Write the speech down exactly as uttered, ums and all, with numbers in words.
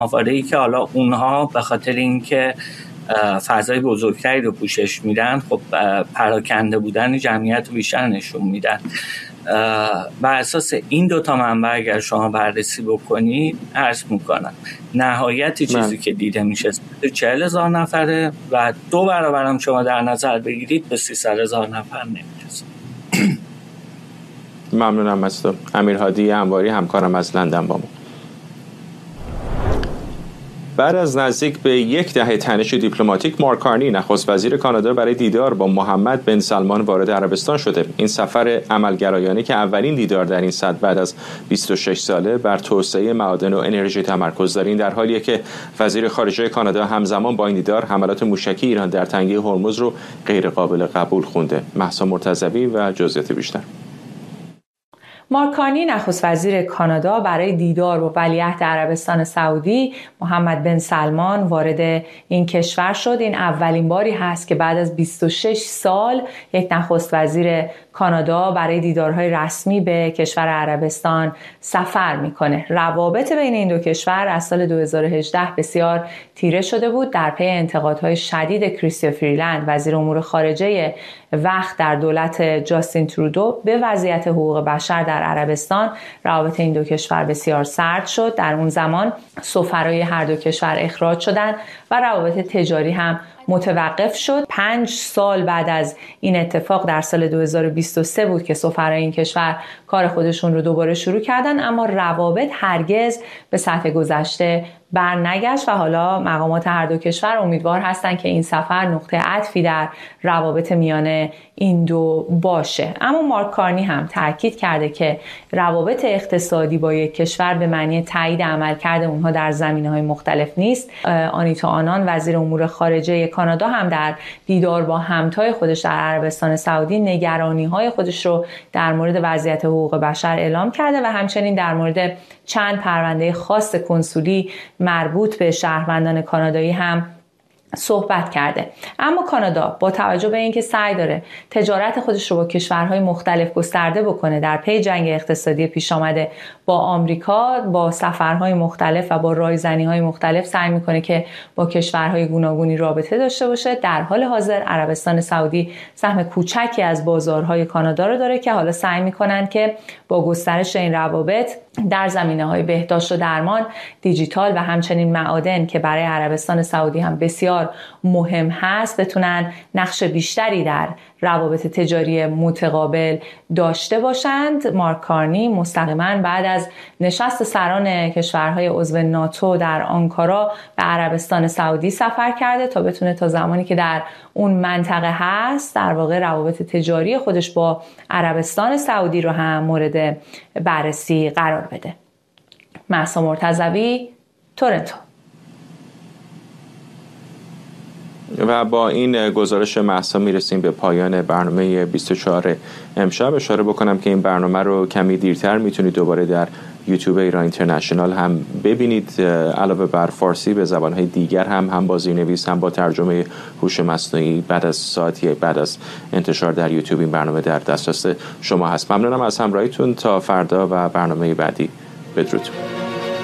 ماورده‌ای که حالا اونها به خاطر اینکه فضای بزرگتری رو پوشش میدن، خب پراکنده بودن جمعیت رو بیشتر نشون میدن. بر اساس این دوتا منبع اگر شما بررسی بکنید، عرض میکنم نهایت چیزی من. که دیده میشه چهل هزار نفره و دو برابر هم شما در نظر بگیرید به سیصد هزار نفر نمیرسه. ممنونم از تو. امیرهادی انواری همکارم از لندن با ما. بعد از نزدیک به یک دهه تنش دیپلماتیک، مارک کارنی نخست وزیر کانادا برای دیدار با محمد بن سلمان وارد عربستان شده. این سفر عملگرایانه که اولین دیدار در این سطح بعد از بیست و شش ساله بر توسعه معادن و انرژی تمرکز داره. این در حالیه که وزیر خارجه کانادا همزمان با این دیدار حملات موشکی ایران در تنگه هرمز رو غیر قابل قبول خونده. مهسا مرتضوی و جزئیات بیشتر. مارک کارنی نخست وزیر کانادا برای دیدار با ولیعهد عربستان سعودی محمد بن سلمان وارد این کشور شد. این اولین باری هست که بعد از بیست و شش سال یک نخست وزیر کانادا برای دیدارهای رسمی به کشور عربستان سفر میکنه. روابط بین این دو کشور از سال دو هزار و هجده بسیار تیره شده بود در پی انتقادهای شدید کریستیا فریلند وزیر امور خارجه وقت در دولت جاستین ترودو به وضعیت حقوق بشر در عربستان. روابط این دو کشور بسیار سرد شد. در اون زمان سفرای هر دو کشور اخراج شدند و روابط تجاری هم متوقف شد. پنج سال بعد از این اتفاق در سال دو هزار و بیست و سه بود که سفرای این کشور کار خودشون رو دوباره شروع کردن، اما روابط هرگز به سطح گذشته بر نگشت و حالا مقامات هر دو کشور امیدوار هستند که این سفر نقطه عطفی در روابط میان این دو باشه. اما مارک کارنی هم تاکید کرده که روابط اقتصادی با یک کشور به معنی تایید عملکرد اونها در زمینه‌های مختلف نیست. آنیتا آنان وزیر امور خارجه کانادا هم در دیدار با همتای خودش در عربستان سعودی نگرانی‌های خودش رو در مورد وضعیت حقوق بشر اعلام کرده و همچنین در مورد چند پرونده خاص کنسولی مربوط به شهروندان کانادایی هم صحبت کرده. اما کانادا با توجه به اینکه سعی داره تجارت خودش رو با کشورهای مختلف گسترده بکنه در پی جنگ اقتصادی پیش آمده با آمریکا، با سفرهای مختلف و با رایزنی‌های مختلف سعی میکنه که با کشورهای گوناگونی رابطه داشته باشه. در حال حاضر عربستان سعودی سهم کوچکی از بازارهای کانادا رو داره که حالا سعی میکنن که با گسترش این روابط در زمینه‌های بهداشت و درمان، دیجیتال و همچنین معادن که برای عربستان سعودی هم بسیار مهم هست بتونن نقش بیشتری در روابط تجاری متقابل داشته باشند. مارک کارنی مستقیما بعد از نشست سران کشورهای عضو ناتو در آنکارا به عربستان سعودی سفر کرده تا بتونه تا زمانی که در اون منطقه هست در واقع روابط تجاری خودش با عربستان سعودی رو هم مورد بررسی قرار بده. مهسا مرتضوی، تورنتو. و با این گزارش مهسا میرسیم به پایان برنامه بیست و چهار امشب. اشاره بکنم که این برنامه رو کمی دیرتر میتونید دوباره در یوتیوب ایران اینترنشنال هم ببینید. علاوه بر فارسی به زبانهای دیگر هم هم با زیرنویس هم با ترجمه هوش مصنوعی بعد از ساعتی بعد از انتشار در یوتیوب این برنامه در دسترس شما هست. ممنونم از همراهیتون. تا فردا و برنامه بعدی. بدرود.